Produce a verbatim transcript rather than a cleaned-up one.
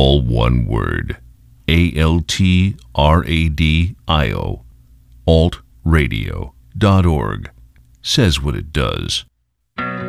all one word. A L T R A D I O. alt radio dot org. Says what it does.